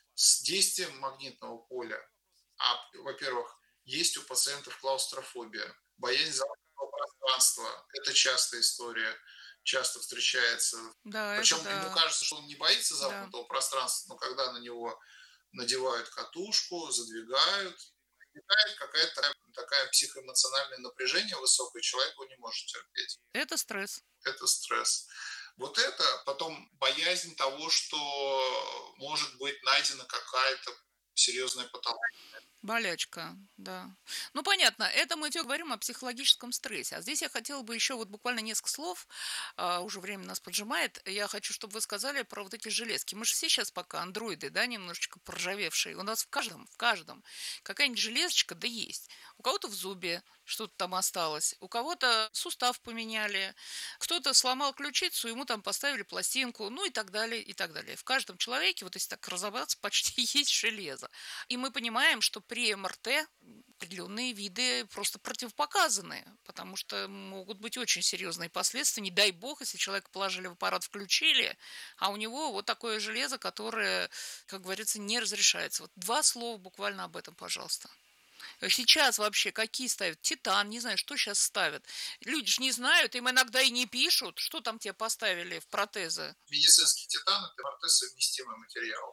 с действием магнитного поля, а, во-первых, есть у пациентов клаустрофобия, боязнь замкнутого пространства. пространства. Это частая история, часто встречается. Да, Причем это да. ему кажется, что он не боится Да. замкнутого пространства, но когда на него надевают катушку, задвигают, возникает какая-то такая психоэмоциональное напряжение высокое, человек его не может терпеть. Это стресс. Это стресс. Вот это, потом боязнь того, что может быть найдена какая-то серьезная патология. Болячка, да. Ну, понятно, это мы все говорим о психологическом стрессе. А здесь я хотела бы еще вот буквально несколько слов, а, уже время нас поджимает. Я хочу, чтобы вы сказали про вот эти железки. Мы же все сейчас пока андроиды, да, немножечко проржавевшие. У нас в каждом, в каждом какая-нибудь железочка, да есть. У кого-то в зубе что-то там осталось, у кого-то сустав поменяли, кто-то сломал ключицу, ему там поставили пластинку, ну и так далее, и так далее. В каждом человеке, вот если так разобраться, почти есть железо. И мы понимаем, что при эм эр тэ определенные виды просто противопоказаны, потому что могут быть очень серьезные последствия. Не дай бог, если человека положили в аппарат, включили, а у него вот такое железо, которое, как говорится, не разрешается. Вот два слова буквально об этом, пожалуйста. Сейчас вообще какие ставят? Титан, не знаю, что сейчас ставят. Люди же не знают, им иногда и не пишут, что там тебе поставили в протезы. Медицинский титан – это эм эр тэ совместимый материал.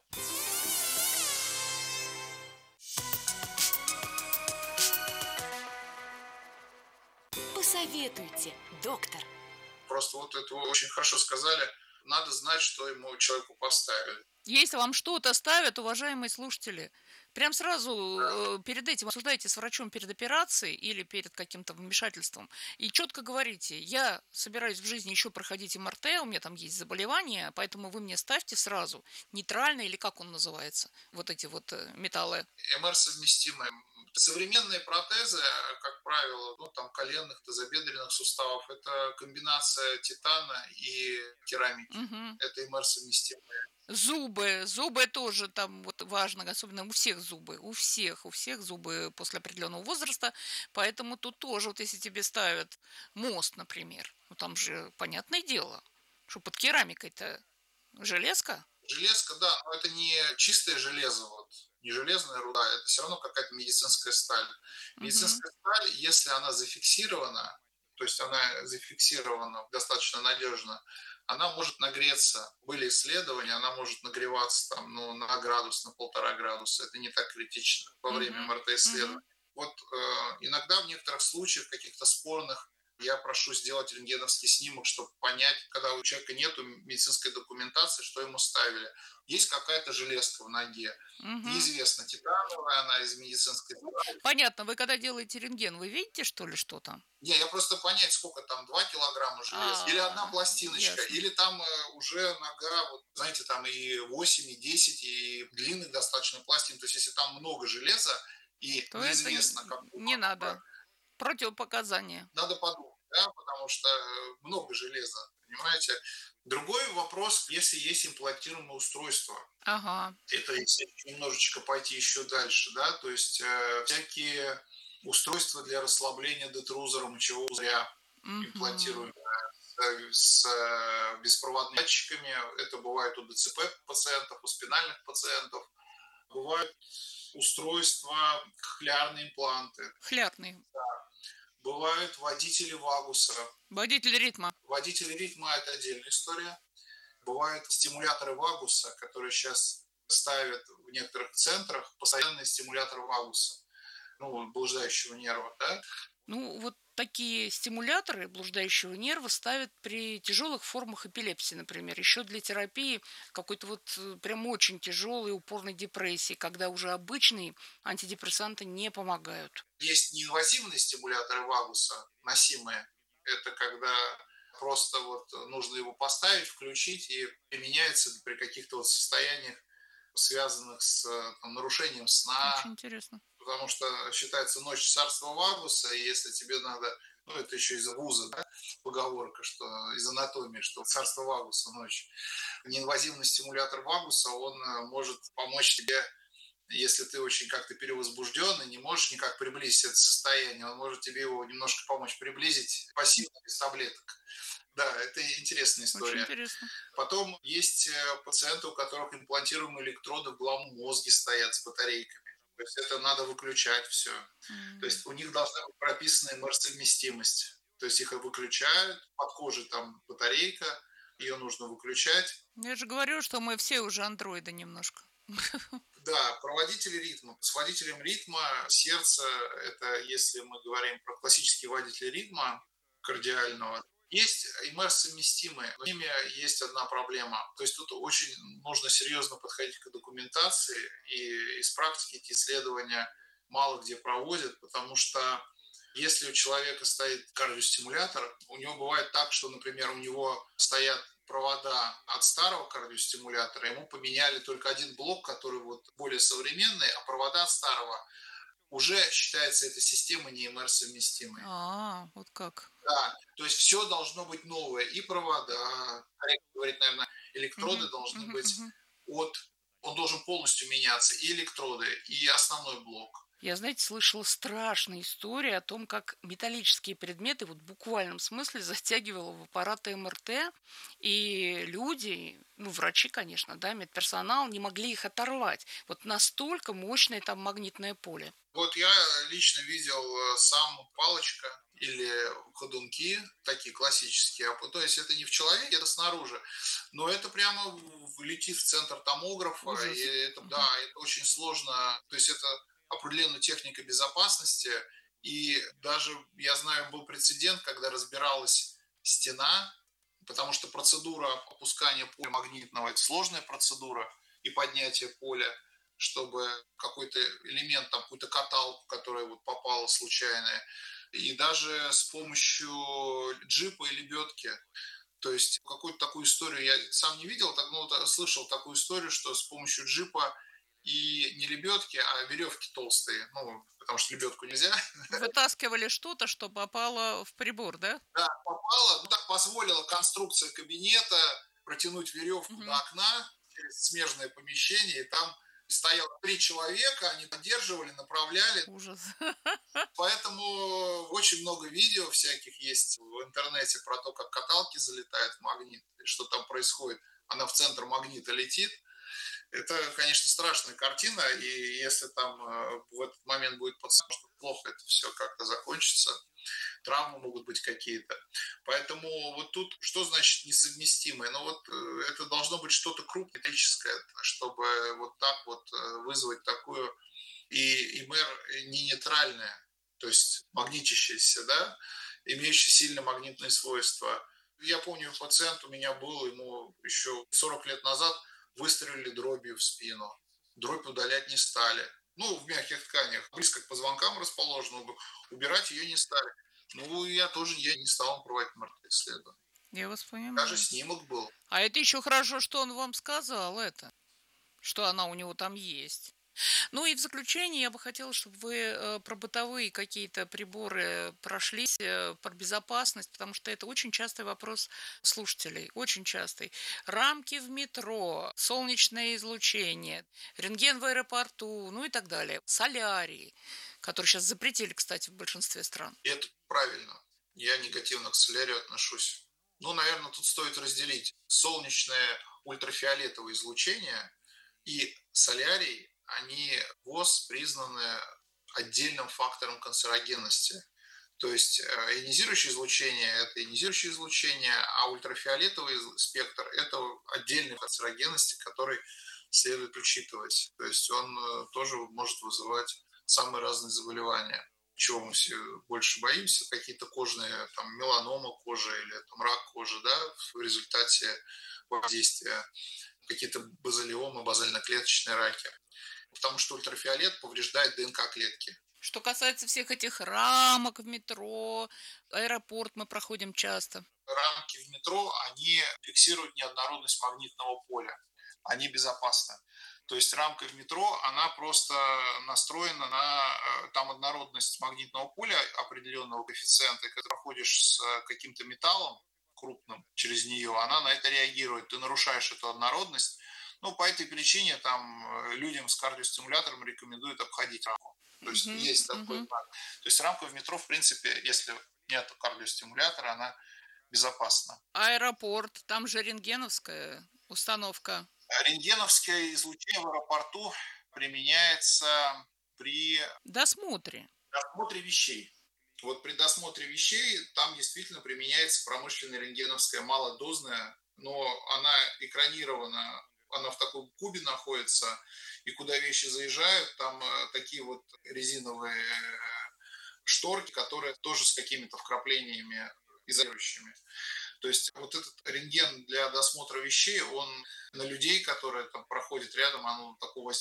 Посоветуйте, доктор. Просто вот это вы очень хорошо сказали. Надо знать, что ему человеку поставили. Если вам что-то ставят, уважаемые слушатели, прям сразу э, перед этим обсуждайте с врачом перед операцией или перед каким-то вмешательством и четко говорите: я собираюсь в жизни еще проходить эм эр тэ, у меня там есть заболевание, поэтому вы мне ставьте сразу нейтрально, или как он называется, вот эти вот э, металлы. эм эр совместимые. Современные протезы, как правило, ну, там, коленных, тазобедренных суставов, это комбинация титана и керамики. Угу. Это эм эр совместимые. Зубы, зубы тоже там вот важно, особенно у всех зубы, у всех, у всех зубы после определенного возраста, поэтому тут тоже, вот если тебе ставят мост, например, ну там же понятное дело, что под керамикой-то железка. Железка, да, но это не чистое железо, вот, не железная руда, это все равно какая-то медицинская сталь. Медицинская угу. сталь, если она зафиксирована, то есть она зафиксирована достаточно надежно, она может нагреться. Были исследования, она может нагреваться там, ну, на градус, на полтора градуса. Это не так критично во время эм эр тэ-исследований. Mm-hmm. Вот э, иногда в некоторых случаях, каких-то спорных, я прошу сделать рентгеновский снимок, чтобы понять, когда у человека нет медицинской документации, что ему ставили. Есть какая-то железка в ноге. Угу. Неизвестно, титановая она из медицинской. Понятно. Вы когда делаете рентген, вы видите, что ли, что там? Не, я просто понять, сколько там, два килограмма железа, или одна пластиночка, ясно. Или там уже нога, вот, знаете, там и восемь, и десять, и длинный достаточно пластин. То есть, если там много железа, и то неизвестно, это как... Не надо. Противопоказания. Надо подумать, да, потому что много железа, понимаете. Другой вопрос, если есть имплантируемое устройство. Ага. Это если немножечко пойти еще дальше, да, то есть э, всякие устройства для расслабления детрузора мочевого пузыря, mm-hmm. имплантируемые с, с беспроводными датчиками. Это бывает у дэ цэ пэ пациентов, у спинальных пациентов. Бывают устройства, кохлеарные импланты. Хлярные. Да. Бывают водители вагуса. Водители ритма. Водители ритма – это отдельная история. Бывают стимуляторы вагуса, которые сейчас ставят в некоторых центрах, постоянный стимулятор вагуса, ну, блуждающего нерва, да? Ну, вот такие стимуляторы блуждающего нерва ставят при тяжелых формах эпилепсии, например, еще для терапии какой-то вот прям очень тяжелой упорной депрессии, когда уже обычные антидепрессанты не помогают. Есть неинвазивные стимуляторы вагуса, носимые. Это когда просто вот нужно его поставить, включить, и применяется при каких-то вот состояниях, связанных с там, нарушением сна. Очень интересно. Потому что считается ночь царства вагуса, и если тебе надо, ну это еще из вуза, да, поговорка, что из анатомии, что царство вагуса ночь. Неинвазивный стимулятор вагуса, он может помочь тебе, если ты очень как-то перевозбужден и не можешь никак приблизить это состояние, он может тебе его немножко помочь приблизить пассивно, без таблеток. Да, это интересная история. Очень интересно. Потом есть пациенты, у которых имплантируемые электроды в головном мозге стоят с батарейками. То есть это надо выключать все. Mm-hmm. То есть у них должна быть прописана эм эр совместимость. То есть их выключают, под кожей там батарейка, ее нужно выключать. Я же говорю, что мы все уже андроиды немножко. Да, проводители ритма. С водителем ритма сердце, это если мы говорим про классические водители ритма кардиального, есть эм эр-совместимые, но с ними есть одна проблема. То есть тут очень нужно серьезно подходить к документации, и из практики эти исследования мало где проводят, потому что если у человека стоит кардиостимулятор, у него бывает так, что, например, у него стоят провода от старого кардиостимулятора, ему поменяли только один блок, который вот более современный, а провода от старого уже считается эта система не эм эр-совместимой. А, вот как. Да, то есть все должно быть новое, и провода, корректно говорить, наверное, электроды Мгм, должны мгм, быть мгм. от, он должен полностью меняться, и электроды, и основной блок. Я, знаете, слышала страшные истории о том, как металлические предметы вот в буквальном смысле затягивало в аппараты эм эр тэ, и люди, ну, врачи, конечно, да, медперсонал, не могли их оторвать. Вот настолько мощное там магнитное поле. Вот я лично видел э, сам палочка или ходунки, такие классические, а, то есть это не в человеке, это снаружи, но это прямо в- летит в центр томографа, Ужас. и это, да, это очень сложно, то есть это определенная техника безопасности, и даже, я знаю, был прецедент, когда разбиралась стена, потому что процедура опускания поля магнитного – это сложная процедура, и поднятие поля, чтобы какой-то элемент, там, какую-то каталку, которая вот попала случайная, и даже с помощью джипа и лебедки. То есть какую-то такую историю я сам не видел, так, ну, вот, слышал такую историю, что с помощью джипа и не лебедки, а веревки толстые, ну, потому что лебедку нельзя. Вытаскивали что-то, что попало в прибор, да? Да, попало, ну, так позволила конструкция кабинета протянуть веревку Мгм. до окна через смежное помещение, и там стояло три человека, они поддерживали, направляли. Ужас. Поэтому очень много видео всяких есть в интернете про то, как каталки залетают в магнит, и что там происходит. Она в центр магнита летит. Это, конечно, страшная картина, и если там э, в этот момент будет пацан, что плохо это все как-то закончится, травмы могут быть какие-то. Поэтому вот тут что значит несовместимое? Ну вот э, это должно быть что-то крупнотехническое, чтобы вот так вот э, вызвать такую и эм эр не нейтральное, то есть магнитящееся, да, имеющее сильно магнитные свойства. Я помню, пациент у меня был, ему еще сорок лет назад выстрелили дробью в спину. Дробь удалять не стали. Ну, в мягких тканях, близко к позвонкам расположена, убирать ее не стали. Ну, я тоже я не стал проводить эм эр тэ-исследование. Я вас понимаю. Даже снимок был. А это еще хорошо, что он вам сказал это, что она у него там есть. Ну и в заключение я бы хотела, чтобы вы э, про бытовые какие-то приборы прошлись, э, про безопасность, потому что это очень частый вопрос слушателей, очень частый. Рамки в метро, солнечное излучение, рентген в аэропорту, ну и так далее. Солярий, который сейчас запретили, кстати, в большинстве стран. И это правильно. Я негативно к солярию отношусь. Ну, наверное, тут стоит разделить солнечное ультрафиолетовое излучение и солярий. Они ВОЗ признаны отдельным фактором канцерогенности. То есть ионизирующее излучение – это ионизирующее излучение, а ультрафиолетовый спектр – это отдельный канцерогенности, который следует учитывать. То есть он тоже может вызывать самые разные заболевания. Чего мы все больше боимся? Какие-то кожные, там, меланома кожи или там, рак кожи, да, в результате воздействия, какие-то базалиомы, базально-клеточные раки. Потому что ультрафиолет повреждает ДНК-клетки. Что касается всех этих рамок в метро, аэропорт мы проходим часто. Рамки в метро, они фиксируют неоднородность магнитного поля. Они безопасны. То есть рамка в метро, она просто настроена на там однородность магнитного поля определенного коэффициента. И когда проходишь с каким-то металлом крупным через нее, она на это реагирует. Ты нарушаешь эту однородность. Ну, по этой причине там людям с кардиостимулятором рекомендуют обходить рамку. То есть uh-huh, есть такой uh-huh. знак. То есть рамка в метро, в принципе, если нет кардиостимулятора, она безопасна. Аэропорт, там же рентгеновская установка. Рентгеновское излучение в аэропорту применяется при досмотре. досмотре вещей. Вот при досмотре вещей там действительно применяется промышленная рентгеновская малодозная, но она экранирована, она в таком кубе находится, и куда вещи заезжают, там такие вот резиновые шторки, которые тоже с какими-то вкраплениями изолирующими. То есть вот этот рентген для досмотра вещей, он на людей, которые там проходят рядом, оно такого